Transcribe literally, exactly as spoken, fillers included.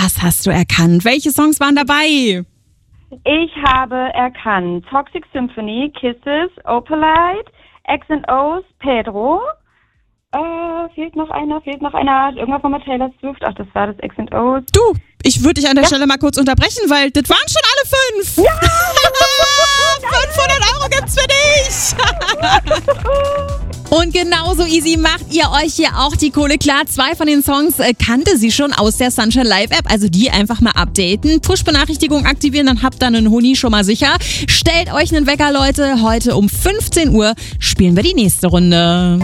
Was hast du erkannt? Welche Songs waren dabei? Ich habe erkannt Toxic Symphony, Kisses, Opalite, X and O's, Pedro. Äh, fehlt noch einer, fehlt noch einer. Irgendwas von Taylor Swift. Ach, das war das X and O's. Du, ich würde dich an der ja. Stelle mal kurz unterbrechen, weil das waren schon alle fünf. Ja! fünfhundert Euro gibt's für dich. Und genauso easy macht ihr euch hier auch die Kohle klar. Zwei von den Songs äh, kannte sie schon aus der Sunshine Live App. Also die einfach mal updaten. Push-Benachrichtigung aktivieren, dann habt ihr einen Huni schon mal sicher. Stellt euch einen Wecker, Leute. Heute um fünfzehn Uhr spielen wir die nächste Runde.